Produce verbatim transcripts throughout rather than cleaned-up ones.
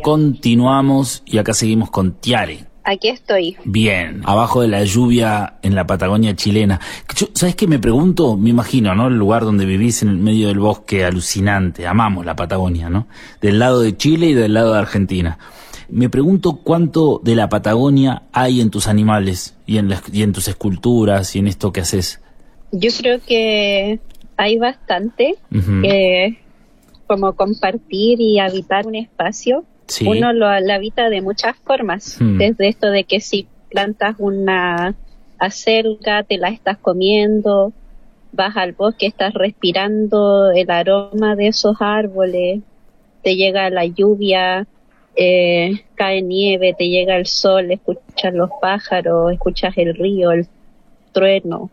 Continuamos y acá seguimos con Tiare. Aquí estoy. Bien, abajo de la lluvia en la Patagonia chilena. Yo, ¿sabes qué me pregunto? Me imagino, ¿no? El lugar donde vivís en el medio del bosque alucinante. Amamos la Patagonia, ¿no? Del lado de Chile y del lado de Argentina. Me pregunto cuánto de la Patagonia hay en tus animales y en, las, y en tus esculturas y en esto que haces. Yo creo que hay bastante. Uh-huh. eh, como compartir y habitar un espacio. Sí. Uno lo, lo habita de muchas formas, hmm. desde esto de que si plantas una acelga, te la estás comiendo, vas al bosque, estás respirando el aroma de esos árboles, te llega la lluvia, eh, cae nieve, te llega el sol, escuchas los pájaros, escuchas el río, el trueno,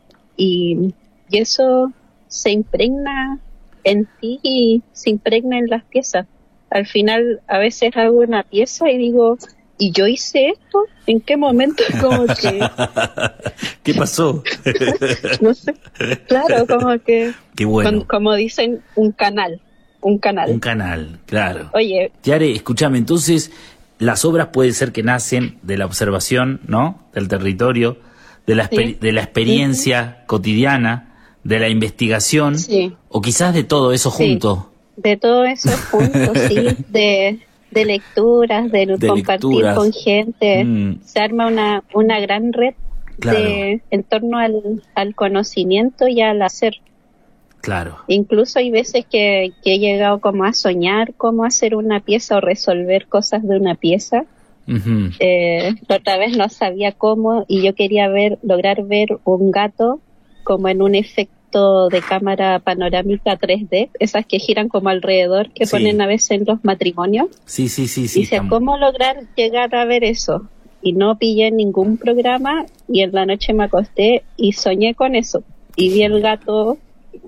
y, y eso se impregna en ti y se impregna en las piezas. Al final, a veces hago una pieza y digo, ¿y yo hice esto? ¿En qué momento? Como que... ¿Qué pasó? No sé. Claro, como que... Qué bueno. Con, como dicen, un canal. Un canal. Un canal, claro. Oye. Tiare, escúchame, entonces, las obras puede ser que nacen de la observación, ¿no? Del territorio, de la, exper- sí. de la experiencia sí. cotidiana, de la investigación, sí. o quizás de todo eso sí. junto. De todo eso juntos, sí, de, de lecturas, de, de compartir lecturas. Con gente, mm. se arma una, una gran red claro. de, en torno al, al conocimiento y al hacer. Claro. Incluso hay veces que, que he llegado como a soñar cómo hacer una pieza o resolver cosas de una pieza. Uh-huh. Eh, la otra vez no sabía cómo y yo quería ver, lograr ver un gato como en un efecto de cámara panorámica tres D, esas que giran como alrededor, que sí. ponen a veces en los matrimonios. Sí, sí, sí. sí Dice, ¿cómo lograr llegar a ver eso? Y no pillé ningún programa y en la noche me acosté y soñé con eso. Y vi el gato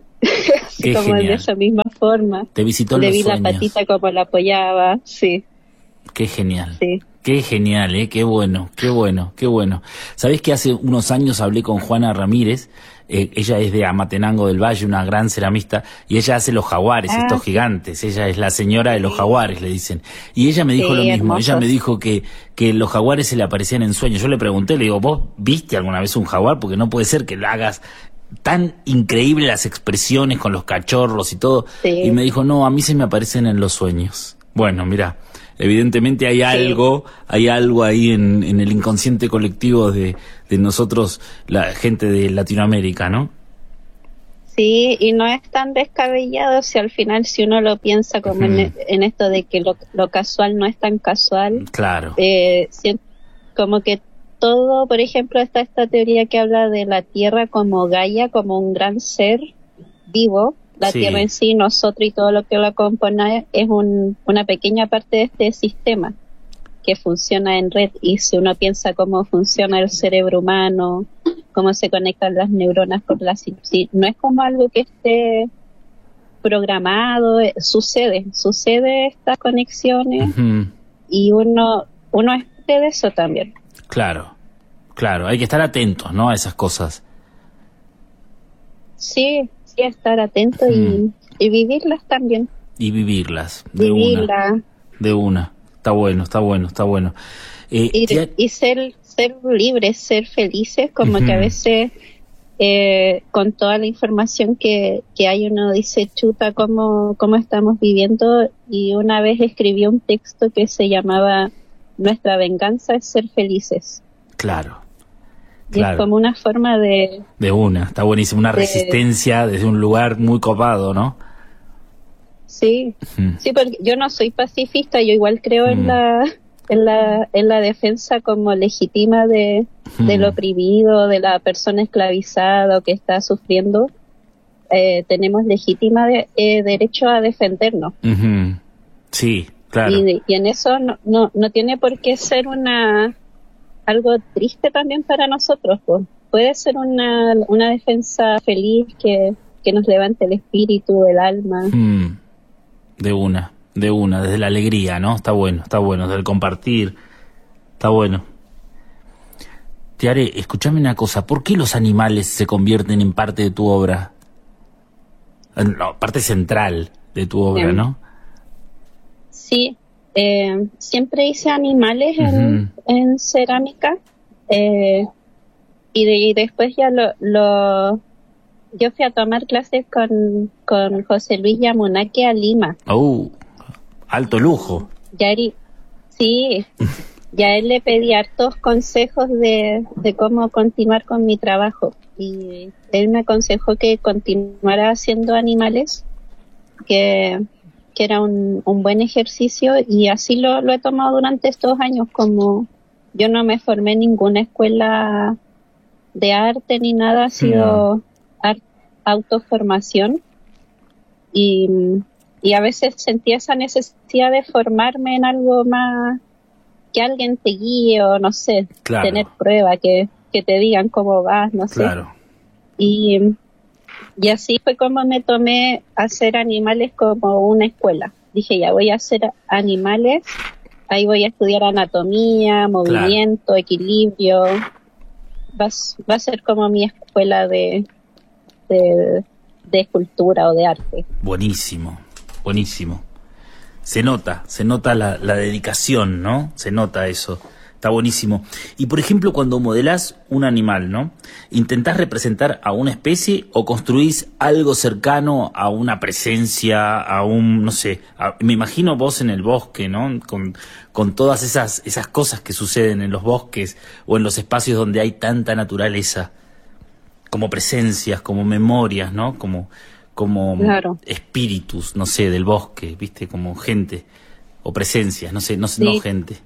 así como genial. De esa misma forma. Te visitó Le los vi sueños. La patita como la apoyaba, sí. Qué genial. Sí. Qué genial, ¿eh? Qué bueno, qué bueno, qué bueno. ¿Sabés que hace unos años hablé con Juana Ramírez? Eh, ella es de Amatenango del Valle, una gran ceramista, y ella hace los jaguares, ah. estos gigantes. Ella es la señora de los jaguares, le dicen. Y ella me dijo sí, lo mismo. Hermosos. Ella me dijo que, que los jaguares se le aparecían en sueños. Yo le pregunté, le digo, ¿vos viste alguna vez un jaguar? Porque no puede ser que lo hagas tan increíble las expresiones con los cachorros y todo. Sí. Y me dijo, no, a mí se me aparecen en los sueños. Bueno, mira, evidentemente hay algo, sí. hay algo ahí en, en el inconsciente colectivo de, de nosotros, la gente de Latinoamérica, ¿no? Sí, y no es tan descabellado si al final, si uno lo piensa como uh-huh. en, en esto de que lo, lo casual no es tan casual. Claro. Eh, si, como que todo, por ejemplo, está esta teoría que habla de la Tierra como Gaia, como un gran ser vivo. La sí. Tierra en sí, nosotros y todo lo que la compone es un, una pequeña parte de este sistema que funciona en red. Y si uno piensa cómo funciona el cerebro humano, cómo se conectan las neuronas con las... Si no es como algo que esté programado, eh, sucede, sucede estas conexiones uh-huh. y uno, uno es parte de eso también. Claro, claro, hay que estar atentos, ¿no?, a esas cosas. Sí, sí, estar atento y, y vivirlas también. Y vivirlas, de Vivirla. una. De una. Está bueno, está bueno, está bueno. Eh, y, ya... y ser ser libres, ser felices, como uh-huh. que a veces eh, con toda la información que, que hay uno dice, chuta, ¿cómo, cómo estamos viviendo? Y una vez escribí un texto que se llamaba Nuestra venganza es ser felices. Claro. Y Claro. es como una forma de... De una, está buenísimo, una de, resistencia desde un lugar muy copado, ¿no? Sí, uh-huh. sí, porque yo no soy pacifista, yo igual creo uh-huh. en la en la en la defensa como legítima de uh-huh. del oprimido, de la persona esclavizada o que está sufriendo. Eh, tenemos legítima de, eh, derecho a defendernos. Uh-huh. Sí, claro. Y, y en eso no, no no tiene por qué ser una... algo triste también para nosotros, pues. Puede ser una, una defensa feliz que, que nos levante el espíritu, el alma. Mm, de una, de una, desde la alegría, ¿no? Está bueno, está bueno, desde el compartir, está bueno. Tiare, escúchame una cosa, ¿por qué los animales se convierten en parte de tu obra? No, parte central de tu obra, ¿no? Sí, Eh, siempre hice animales uh-huh. en, en cerámica eh, y, de, y después ya lo, lo yo fui a tomar clases con, con José Luis Yamunaki a Lima. ¡Oh! Alto lujo. Ya él, sí, ya él le pedí hartos consejos de, de cómo continuar con mi trabajo y él me aconsejó que continuara haciendo animales, que que era un, un buen ejercicio y así lo, lo he tomado durante estos años. Como yo no me formé en ninguna escuela de arte ni nada, ha sido no. art, autoformación y, y a veces sentía esa necesidad de formarme en algo más, que alguien te guíe o no sé, claro. tener prueba, que, que te digan cómo vas, no sé. Claro. Y Y así fue como me tomé hacer animales como una escuela. Dije, ya voy a hacer animales, ahí voy a estudiar anatomía, movimiento, claro. equilibrio. Va, va a ser como mi escuela de, de, de escultura o de arte. Buenísimo, buenísimo. Se nota, se nota la, la dedicación, ¿no? Se nota eso. Está buenísimo. Y por ejemplo, cuando modelás un animal, ¿no? ¿Intentás representar a una especie o construís algo cercano a una presencia, a un, no sé, a, me imagino vos en el bosque, ¿no? Con, con todas esas, esas cosas que suceden en los bosques o en los espacios donde hay tanta naturaleza, como presencias, como memorias, ¿no? Como, como claro. espíritus, no sé, del bosque, ¿viste? Como gente o presencias, no sé, no sé, sí. no gente.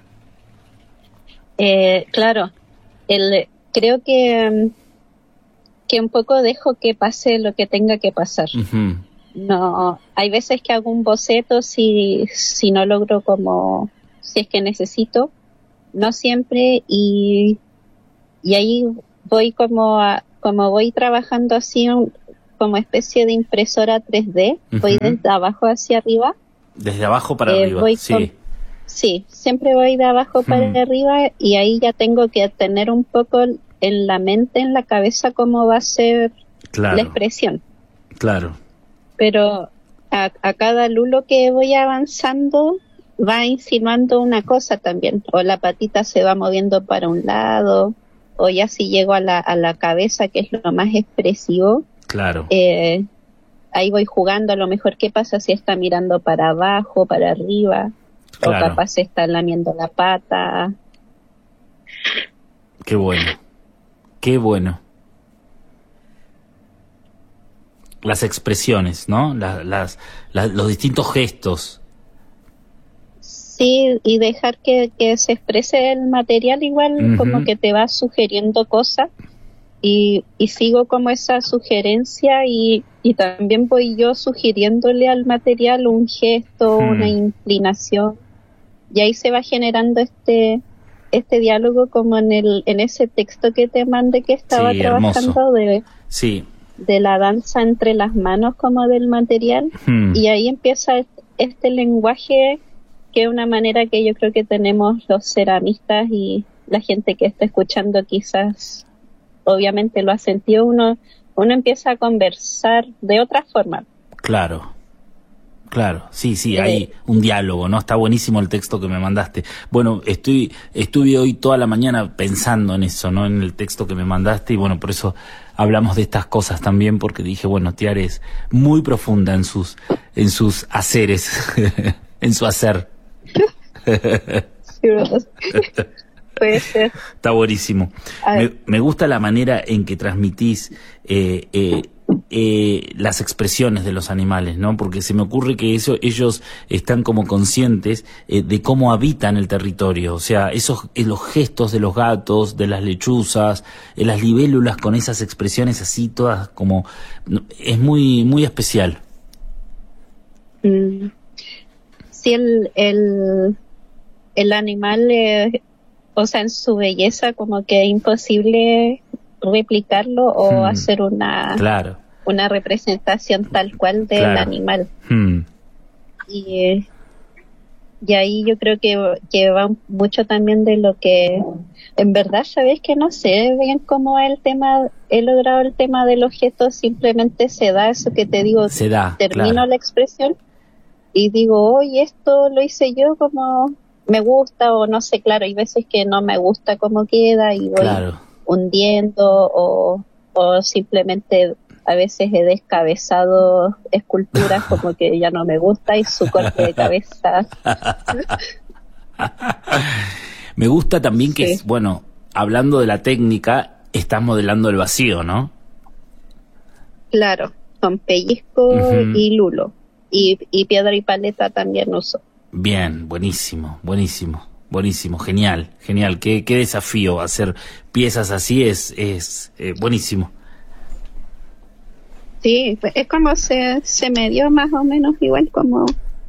Eh, claro, el, creo que, que un poco dejo que pase lo que tenga que pasar. Uh-huh. No, hay veces que hago un boceto si, si no logro como, si es que necesito, no siempre, y, y ahí voy como, a, como voy trabajando así un, como especie de impresora tres D, uh-huh. voy desde abajo hacia arriba. Desde abajo para eh, arriba, voy sí. Con, Sí, siempre voy de abajo para hmm. arriba y ahí ya tengo que tener un poco en la mente, en la cabeza, cómo va a ser claro. la expresión. Claro. Pero a, a cada lulo que voy avanzando va insinuando una cosa también. O la patita se va moviendo para un lado, o ya si llego a la, a la cabeza, que es lo más expresivo. Claro. Eh, ahí voy jugando a lo mejor qué pasa si está mirando para abajo, para arriba. Claro. O capaz se está lamiendo la pata. Qué bueno, qué bueno. Las expresiones, ¿no? Las, las, las, los distintos gestos. Sí, y dejar que, que se exprese el material igual, uh-huh. como que te va sugiriendo cosas. Y, y sigo como esa sugerencia y, y también voy yo sugiriéndole al material un gesto, hmm. una inclinación. Y ahí se va generando este este diálogo como en el en ese texto que te mandé que estaba sí, trabajando de, sí. de la danza entre las manos como del material. Hmm. Y ahí empieza este lenguaje que es una manera que yo creo que tenemos los ceramistas y la gente que está escuchando quizás obviamente lo ha sentido, uno, uno empieza a conversar de otra forma. Claro. Claro, sí, sí, hay un diálogo, ¿no? Está buenísimo el texto que me mandaste. Bueno, estoy estuve hoy toda la mañana pensando en eso, ¿no? En el texto que me mandaste y bueno, por eso hablamos de estas cosas también, porque dije, bueno, Tiare es muy profunda en sus en sus haceres, en su hacer. Sí, puede ser. Está buenísimo. Me, me gusta la manera en que transmitís eh, eh, Eh, las expresiones de los animales, ¿no? Porque se me ocurre que eso, ellos están como conscientes eh, de cómo habitan el territorio, o sea, esos eh, los gestos de los gatos, de las lechuzas, eh, las libélulas con esas expresiones así todas como es muy muy especial. Mm. Sí, el el el animal, eh, o sea, en su belleza como que es imposible replicarlo o hmm. hacer una claro. una representación tal cual del claro. animal. Hmm. Y, y ahí yo creo que, que va mucho también de lo que, en verdad, sabes que no sé bien cómo el tema, he logrado el tema de los gestos, simplemente se da eso que te digo, se da, termino claro. la expresión y digo, oye, esto lo hice yo como me gusta, o no sé, claro, hay veces que no me gusta cómo queda y voy claro. hundiendo, o, o simplemente a veces he descabezado esculturas como que ya no me gusta y su corte de cabeza. Me gusta también que, sí. es, bueno, hablando de la técnica, estás modelando el vacío, ¿no? Claro, con pellizco uh-huh. y lulo. Y, y piedra y paleta también uso. Bien, buenísimo, buenísimo, buenísimo, genial, genial. Qué, qué desafío hacer piezas así, es, es eh, buenísimo. Sí, es como se, se me dio más o menos igual como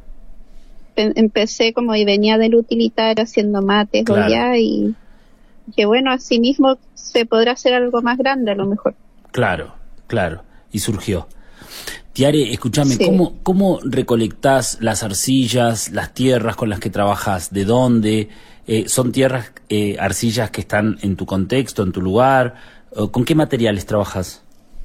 empecé como y venía del utilitario haciendo mates claro. o ya y que bueno, así mismo se podrá hacer algo más grande a lo mejor. Claro, claro, y surgió. Tiare, escúchame, sí. ¿cómo, ¿cómo recolectás las arcillas, las tierras con las que trabajas? ¿De dónde? Eh, ¿Son tierras, eh, arcillas que están en tu contexto, en tu lugar? ¿Con qué materiales trabajas?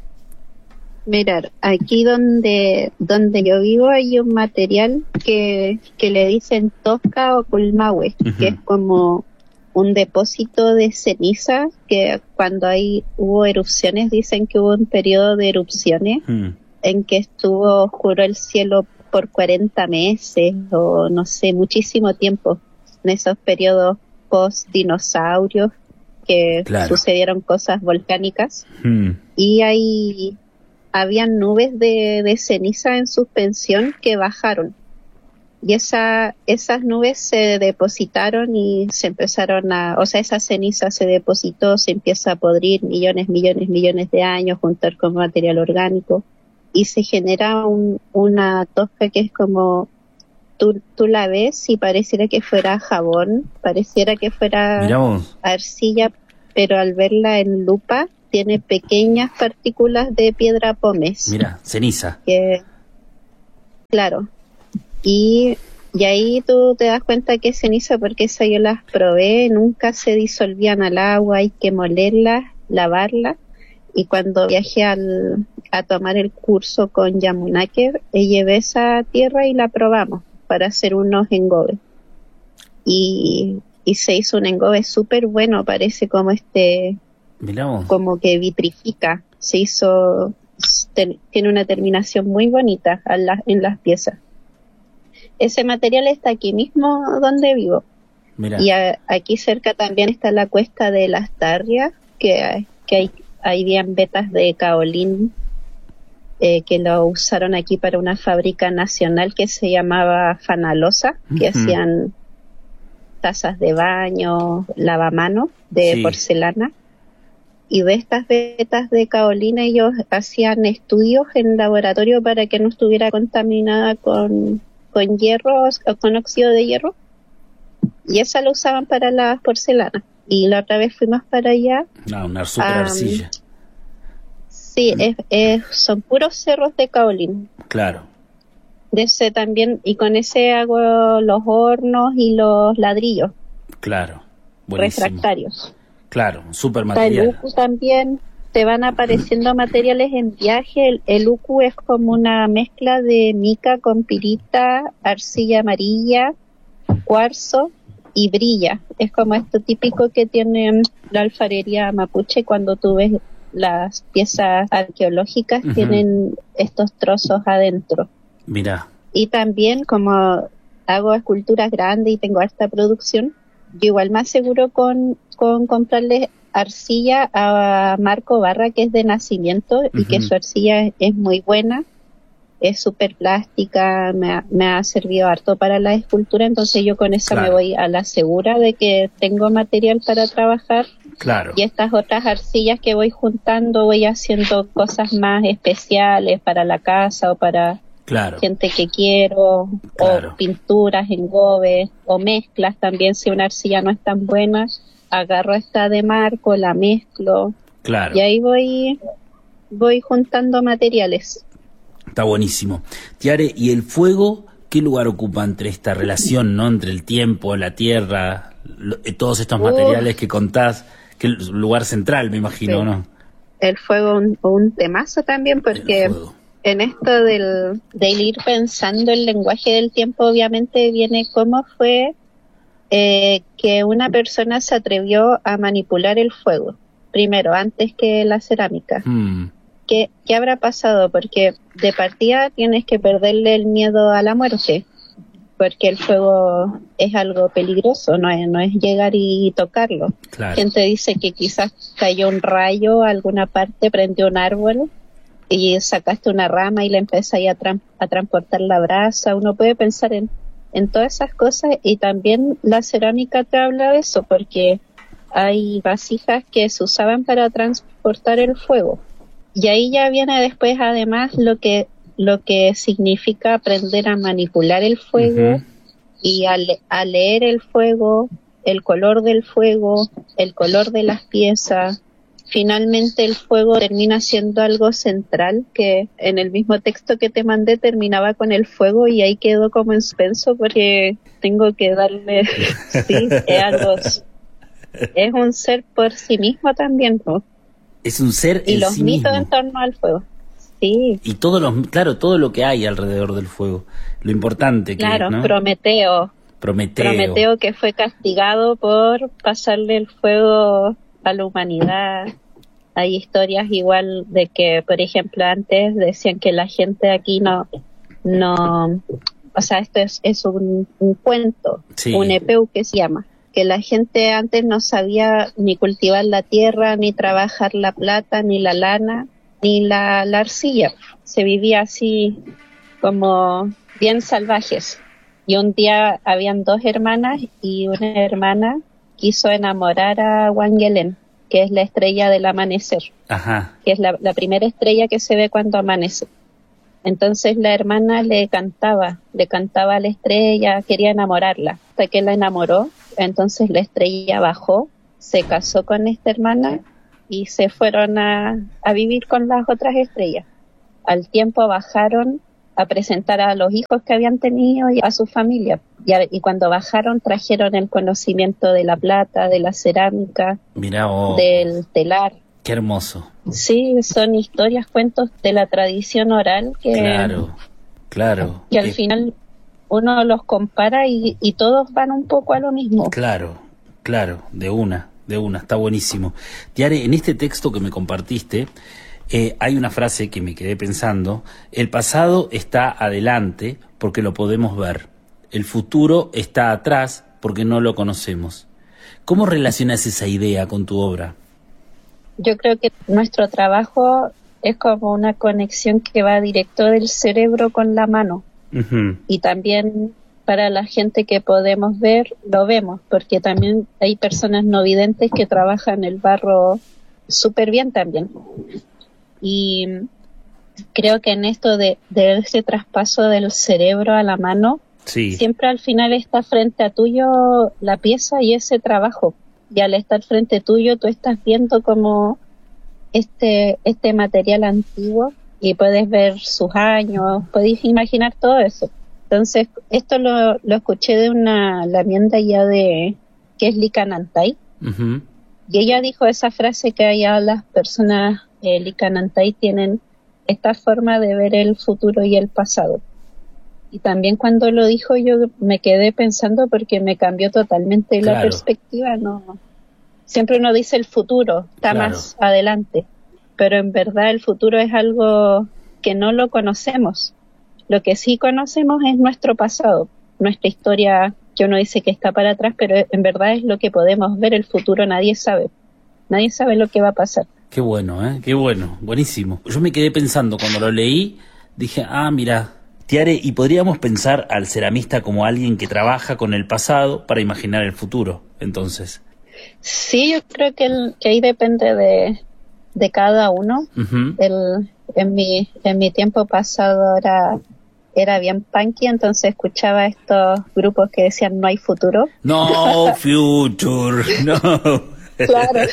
Mirar, aquí donde donde yo vivo hay un material que, que le dicen tosca o culmahue, uh-huh. que es como un depósito de ceniza, que cuando hay hubo erupciones, dicen que hubo un periodo de erupciones uh-huh. en que estuvo oscuro el cielo por cuarenta meses o no sé, muchísimo tiempo, en esos periodos post-dinosaurios que claro. sucedieron cosas volcánicas uh-huh. y hay... habían nubes de, de ceniza en suspensión que bajaron y esa esas nubes se depositaron y se empezaron a, o sea, esa ceniza se depositó, se empieza a podrir millones, millones, millones de años, juntar con material orgánico y se genera un, una tosca que es como, tú, tú la ves y pareciera que fuera jabón, pareciera que fuera Miramos. arcilla, pero al verla en lupa tiene pequeñas partículas de piedra pómez. Mira, ceniza. Que, claro. Y, y ahí tú te das cuenta que es ceniza porque esa yo las probé, nunca se disolvían al agua, hay que molerlas, lavarlas. Y cuando viajé al, a tomar el curso con Yamunake, llevé esa tierra y la probamos para hacer unos engobes. Y, y se hizo un engobe súper bueno, parece como este... Miramos. como que vitrifica, se hizo, ten, tiene una terminación muy bonita a la, en las piezas. Ese material está aquí mismo donde vivo. Mira. Y a, aquí cerca también está la cuesta de las Tarrias, que, que hay, hay bien vetas de caolín eh, que lo usaron aquí para una fábrica nacional que se llamaba Fanalosa, que uh-huh. hacían tazas de baño, lavamanos de sí. porcelana. Y de estas vetas de caolina ellos hacían estudios en laboratorio para que no estuviera contaminada con, con hierro o con óxido de hierro. Y esa la usaban para las porcelanas. Y la otra vez fuimos para allá. Ah, una super um, arcilla. Sí, mm. es, es, son puros cerros de caolín. Claro. De ese también, y con ese hago los hornos y los ladrillos. Claro, buenísimo. Refractarios. Claro, super material. El U C U también, te van apareciendo materiales en viaje. El, el U C U es como una mezcla de mica con pirita, arcilla amarilla, cuarzo y brilla. Es como esto típico que tiene la alfarería mapuche cuando tú ves las piezas arqueológicas, uh-huh. tienen estos trozos adentro. Mira. Y también como hago esculturas grandes y tengo harta producción, yo igual me aseguro con, con comprarle arcilla a Marco Barra, que es de nacimiento, uh-huh. y que su arcilla es, es muy buena, es súper plástica, me ha, me ha servido harto para la escultura, entonces yo con esa claro. me voy a la segura de que tengo material para trabajar. Claro. Y estas otras arcillas que voy juntando, voy haciendo cosas más especiales para la casa o para... Claro. gente que quiero, claro. o pinturas, engobes, o mezclas también, si una arcilla no es tan buena, agarro esta de Marco, la mezclo, claro. y ahí voy voy juntando materiales. Está buenísimo. Tiare, ¿y el fuego qué lugar ocupa entre esta relación, no, entre el tiempo, la tierra, lo, todos estos uh, materiales que contás? ¿Qué lugar central, me imagino, sí. no? El fuego un, un temazo también, porque en esto del, del ir pensando el lenguaje del tiempo, obviamente viene cómo fue eh, que una persona se atrevió a manipular el fuego, primero, antes que la cerámica. Mm. ¿Qué, ¿Qué habrá pasado? Porque de partida tienes que perderle el miedo a la muerte, porque el fuego es algo peligroso, no es, no es llegar y tocarlo. Claro. Gente dice que quizás cayó un rayo a alguna parte, prendió un árbol y sacaste una rama y le empezaste a, tra- a transportar la brasa. Uno puede pensar en, en todas esas cosas, y también la cerámica te habla de eso, porque hay vasijas que se usaban para transportar el fuego. Y ahí ya viene después además lo que lo que significa aprender a manipular el fuego, uh-huh. y a, le- a leer el fuego, el color del fuego, el color de las piezas. Finalmente el fuego termina siendo algo central, que en el mismo texto que te mandé terminaba con el fuego, y ahí quedó como en suspenso porque tengo que darle, sí, es algo, es un ser por sí mismo también, ¿no? Es un ser y en los sí mitos mismo. en torno al fuego. Sí. Y todos los, claro, todo lo que hay alrededor del fuego, lo importante que claro, es, ¿no? Prometeo. Prometeo. Prometeo que fue castigado por pasarle el fuego a la humanidad. Hay historias igual de que, por ejemplo, antes decían que la gente aquí no, no, o sea, esto es, es un, un cuento, sí. un epeu que se llama, que la gente antes no sabía ni cultivar la tierra, ni trabajar la plata, ni la lana, ni la, la arcilla. Se vivía así como bien salvajes. Y un día habían dos hermanas, y una hermana quiso enamorar a Wangelén, que es la estrella del amanecer. Ajá. Que es la, la primera estrella que se ve cuando amanece. Entonces la hermana le cantaba, le cantaba a la estrella, quería enamorarla. Hasta que la enamoró, entonces la estrella bajó, se casó con esta hermana y se fueron a, a vivir con las otras estrellas. Al tiempo bajaron a presentar a los hijos que habían tenido y a su familia. Y, a, y cuando bajaron trajeron el conocimiento de la plata, de la cerámica, Mirá vos. Del telar. Qué hermoso. Sí, son historias, cuentos de la tradición oral que, claro, claro. que al eh, final uno los compara y, y todos van un poco a lo mismo. Claro, claro, de una, de una, está buenísimo. Tiare, en este texto que me compartiste, eh, hay una frase que me quedé pensando: el pasado está adelante porque lo podemos ver, el futuro está atrás porque no lo conocemos. ¿Cómo relacionas esa idea con tu obra? Yo creo que nuestro trabajo es como una conexión que va directo del cerebro con la mano. Uh-huh. Y también para la gente que podemos ver, lo vemos, porque también hay personas no videntes que trabajan el barro súper bien también. Y creo que en esto de, de ese traspaso del cerebro a la mano, sí. siempre al final está frente a tuyo la pieza y ese trabajo. Y al estar frente tuyo, tú estás viendo como este este material antiguo y puedes ver sus años, puedes imaginar todo eso. Entonces, esto lo, lo escuché de una lamienda ya de, que es Licanantay. Uh-huh. Y ella dijo esa frase que allá las personas eh, Licanantay tienen esta forma de ver el futuro y el pasado. Y también cuando lo dijo yo me quedé pensando porque me cambió totalmente claro. la perspectiva. No, siempre uno dice el futuro, está claro. más adelante, pero en verdad el futuro es algo que no lo conocemos. Lo que sí conocemos es nuestro pasado, nuestra historia, que uno dice que está para atrás, pero en verdad es lo que podemos ver. El futuro nadie sabe, nadie sabe lo que va a pasar. Qué bueno, ¿eh? Qué bueno, buenísimo. Yo me quedé pensando cuando lo leí, dije, ah, mira, Tiare, y podríamos pensar al ceramista como alguien que trabaja con el pasado para imaginar el futuro, entonces. Sí, yo creo que, el, que ahí depende de, de cada uno. Uh-huh. El, en mi en mi tiempo pasado era, era bien punky, entonces escuchaba estos grupos que decían no hay futuro. No future, no. Claro.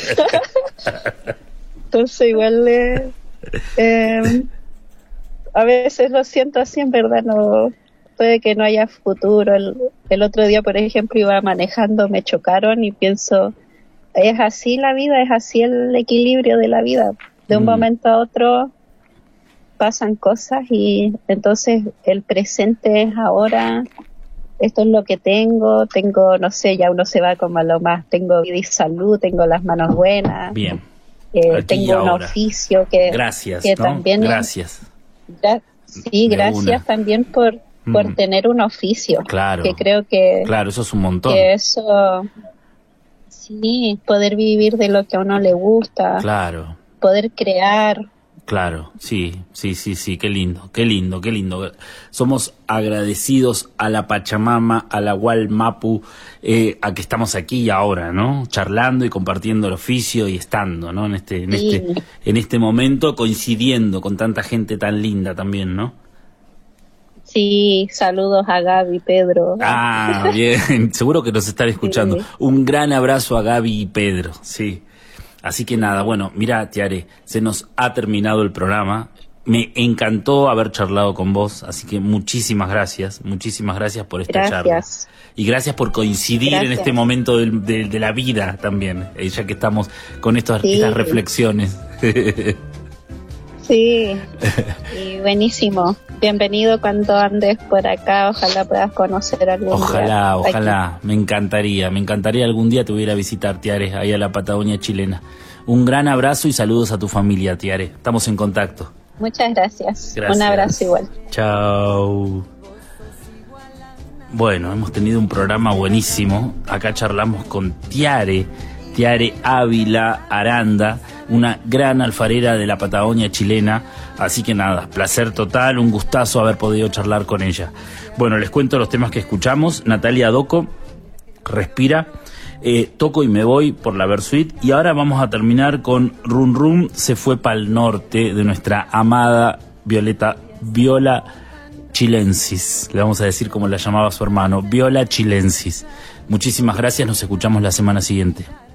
Entonces igual eh, eh, a veces lo siento así, en verdad no puede que no haya futuro. El, el otro día, por ejemplo, iba manejando, me chocaron y pienso, es así la vida, es así el equilibrio de la vida. De un mm. momento a otro pasan cosas y entonces el presente es ahora, esto es lo que tengo, tengo, no sé, ya uno se va como a lo más, tengo vida y salud, tengo las manos buenas. Bien. Eh, tengo un oficio que, gracias, que ¿no? también... Gracias. Gra sí, gracias también por, por mm. tener un oficio. Claro. Que creo que... Claro, eso es un montón. Que eso... Sí, poder vivir de lo que a uno le gusta. Claro. Poder crear. Claro, sí, sí, sí, sí, qué lindo, qué lindo, qué lindo. Somos agradecidos a la Pachamama, a la Hualmapu, eh, a que estamos aquí y ahora, ¿no? Charlando y compartiendo el oficio y estando, ¿no? En este, en sí. este, en este momento coincidiendo con tanta gente tan linda también, ¿no? Sí, saludos a Gaby y Pedro. Ah, bien, seguro que nos están escuchando. Sí. Un gran abrazo a Gaby y Pedro, sí. Así que nada, bueno, mira, Tiare, se nos ha terminado el programa. Me encantó haber charlado con vos, así que muchísimas gracias, muchísimas gracias por esta gracias. charla. Y gracias por coincidir gracias. en este momento de, de, de la vida también, ya que estamos con estos, sí. estas reflexiones. Sí, y buenísimo. Bienvenido cuando andes por acá, ojalá puedas conocer algún Ojalá, día ojalá, aquí. me encantaría, me encantaría algún día te hubiera a visitar, Tiare, ahí a la Patagonia chilena. Un gran abrazo y saludos a tu familia, Tiare. Estamos en contacto. Muchas gracias. gracias. Un abrazo igual. Chao. Bueno, hemos tenido un programa buenísimo. Acá charlamos con Tiare, Tiare Ávila Aranda, una gran alfarera de la Patagonia chilena, así que nada, placer total, un gustazo haber podido charlar con ella. Bueno, les cuento los temas que escuchamos. Natalia Doco, Respira, eh, Toco y me voy por la Versuit, y ahora vamos a terminar con Rum Rum se fue pa'l norte, de nuestra amada Violeta, Viola Chilensis, le vamos a decir como la llamaba su hermano, Viola Chilensis. Muchísimas gracias, nos escuchamos la semana siguiente.